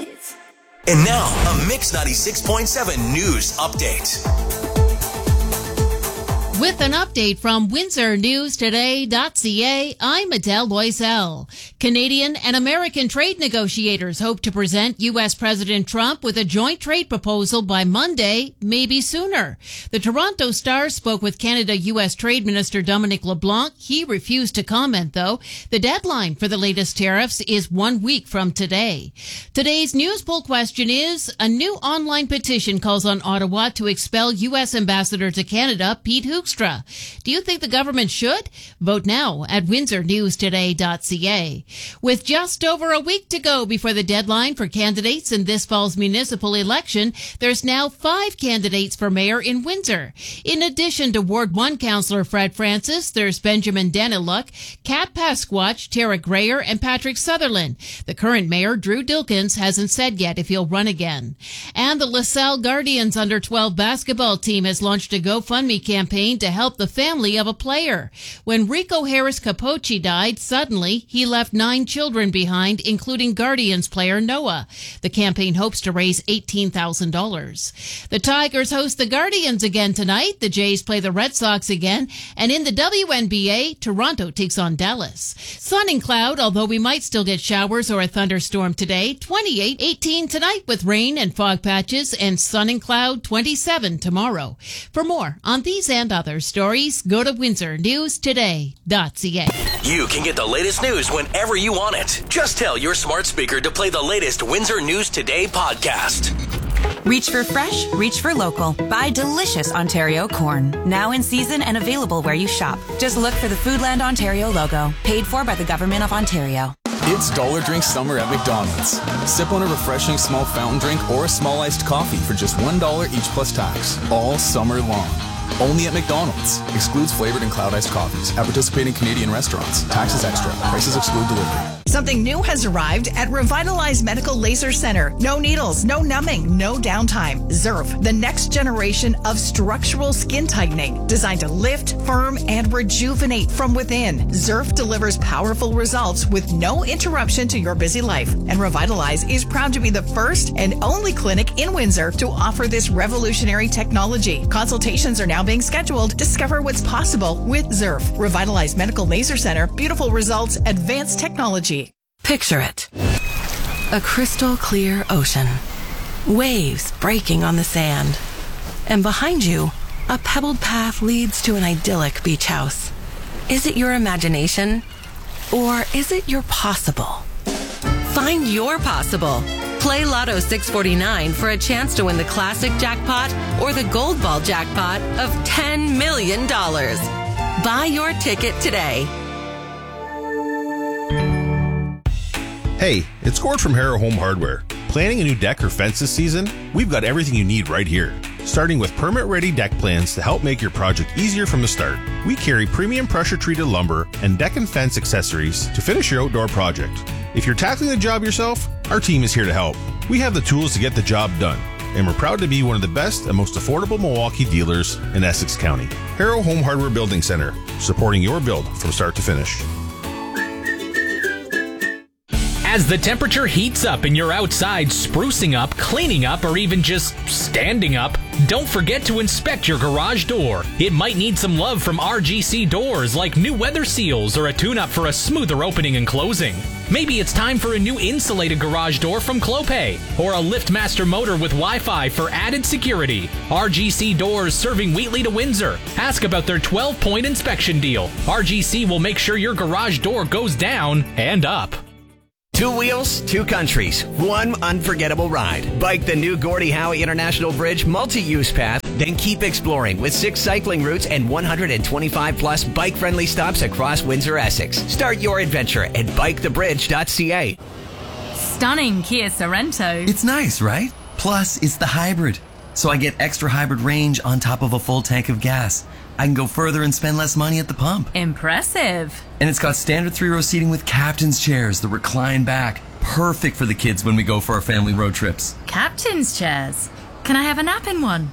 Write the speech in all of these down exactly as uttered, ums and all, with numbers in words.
And now, a Mix ninety-six point seven news update. With an update from Windsor News Today dot C A, I'm Adele Loisel. Canadian and American trade negotiators hope to present U S President Trump with a joint trade proposal by Monday, maybe sooner. The Toronto Star spoke with Canada-U S Trade Minister Dominic LeBlanc. He refused to comment, though. The deadline for the latest tariffs is one week from today. Today's news poll question is, a new online petition calls on Ottawa to expel U S Ambassador to Canada, Pete Hoekstra. Do you think the government should? Vote now at Windsor News Today dot C A. With just over a week to go before the deadline for candidates in this fall's municipal election, there's now five candidates for mayor in Windsor. In addition to Ward one Councillor Fred Francis, there's Benjamin Daniluk, Kat Pasquatch, Tara Grayer, and Patrick Sutherland. The current mayor, Drew Dilkins, hasn't said yet if he'll run again. And the LaSalle Guardians under twelve basketball team has launched a GoFundMe campaign to help the family of a player. When Rico Harris Capochi died, suddenly he left nine children behind, including Guardians player Noah. The campaign hopes to raise eighteen thousand dollars. The Tigers host the Guardians again tonight. The Jays play the Red Sox again. And in the W N B A, Toronto takes on Dallas. Sun and cloud, although we might still get showers or a thunderstorm today. twenty-eight, eighteen tonight with rain and fog patches, and sun and cloud twenty-seven tomorrow. For more on these and other stories, go to Windsor News Today dot C A. You can get the latest news whenever you want it. Just tell your smart speaker to play the latest Windsor News Today podcast. Reach for fresh, reach for local. Buy delicious Ontario corn. Now in season and available where you shop. Just look for the Foodland Ontario logo. Paid for by the Government of Ontario. It's Dollar Drink Summer at McDonald's. Sip on a refreshing small fountain drink or a small iced coffee for just one dollar each plus tax. All summer long. Only at McDonald's. Excludes flavored and cloud iced coffees. At participating Canadian restaurants. Taxes extra. Prices exclude delivery. Something new has arrived at Revitalize Medical Laser Center. No needles, no numbing, no downtime. Zerf, the next generation of structural skin tightening, designed to lift, firm, and rejuvenate from within. Zerf delivers powerful results with no interruption to your busy life. And Revitalize is proud to be the first and only clinic in Windsor to offer this revolutionary technology. Consultations are now being scheduled. Discover what's possible with Zerf. Revitalize Medical Laser Center. Beautiful results, advanced technology. Picture it. A crystal clear ocean. Waves breaking on the sand. And behind you, a pebbled path leads to an idyllic beach house. Is it your imagination? Or is it your possible? Find your possible. Play Lotto six forty-nine for a chance to win the classic jackpot or the gold ball jackpot of ten million dollars. Buy your ticket today. Hey, it's Gord from Harrow Home Hardware. Planning a new deck or fence this season? We've got everything you need right here. Starting with permit-ready deck plans to help make your project easier from the start. We carry premium pressure-treated lumber and deck and fence accessories to finish your outdoor project. If you're tackling the job yourself, our team is here to help. We have the tools to get the job done, and we're proud to be one of the best and most affordable Milwaukee dealers in Essex County. Harrow Home Hardware Building Center, supporting your build from start to finish. As the temperature heats up and you're outside sprucing up, cleaning up, or even just standing up, don't forget to inspect your garage door. It might need some love from R G C Doors, like new weather seals or a tune-up for a smoother opening and closing. Maybe it's time for a new insulated garage door from Clopay, or a LiftMaster motor with Wi-Fi for added security. R G C Doors, serving Wheatley to Windsor. Ask about their twelve-point inspection deal. R G C will make sure your garage door goes down and up. Two wheels, two countries, one unforgettable ride. Bike the new Gordie Howe International Bridge multi-use path, then keep exploring with six cycling routes and one hundred twenty-five plus bike-friendly stops across Windsor, Essex. Start your adventure at bike the bridge dot c a. Stunning Kia Sorento. It's nice, right? Plus, it's the hybrid. So I get extra hybrid range on top of a full tank of gas. I can go further and spend less money at the pump. Impressive. And it's got standard three-row seating with captain's chairs that recline back. Perfect for the kids when we go for our family road trips. Captain's chairs? Can I have a nap in one?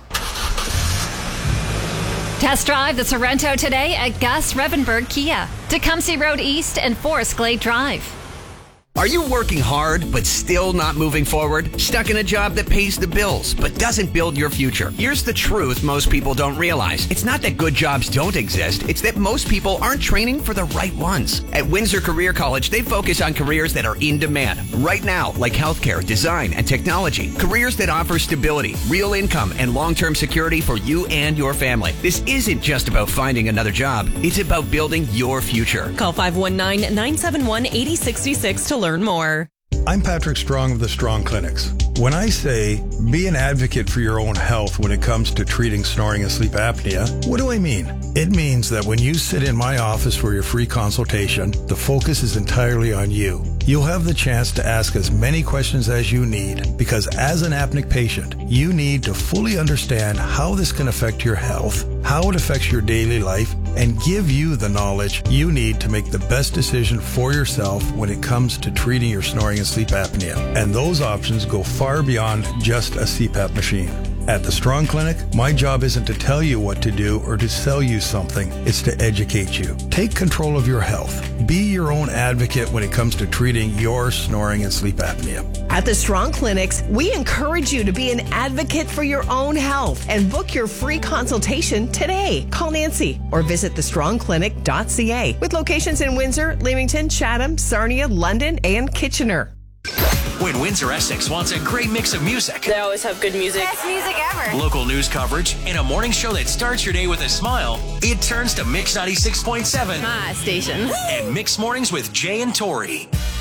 Test drive the Sorento today at Gus Revenberg Kia, Tecumseh Road East and Forest Glade Drive. Are you working hard but still not moving forward? Stuck in a job that pays the bills but doesn't build your future? Here's the truth most people don't realize. It's not that good jobs don't exist. It's that most people aren't training for the right ones. At Windsor Career College, they focus on careers that are in demand right now, like healthcare, design, and technology. Careers that offer stability, real income, and long-term security for you and your family. This isn't just about finding another job. It's about building your future. Call five one nine, nine seven one, eight zero six six to learn more. I'm Patrick Strong of the Strong Clinics. When I say be an advocate for your own health when it comes to treating snoring and sleep apnea, what do I mean? It means that when you sit in my office for your free consultation, the focus is entirely on you. You'll have the chance to ask as many questions as you need, because as an apneic patient, you need to fully understand how this can affect your health, how it affects your daily life, and give you the knowledge you need to make the best decision for yourself when it comes to treating your snoring and sleep apnea. And those options go far beyond just a C PAP machine. At the Strong Clinic, my job isn't to tell you what to do or to sell you something. It's to educate you. Take control of your health. Be your own advocate when it comes to treating your snoring and sleep apnea. At the Strong Clinics, we encourage you to be an advocate for your own health and book your free consultation today. Call Nancy or visit the strong clinic dot c a with locations in Windsor, Leamington, Chatham, Sarnia, London, and Kitchener. When Windsor Essex wants a great mix of music, they always have good music. Best music ever. Local news coverage, and a morning show that starts your day with a smile, it turns to Mix ninety-six point seven. My station. And Mix Mornings with Jay and Tori.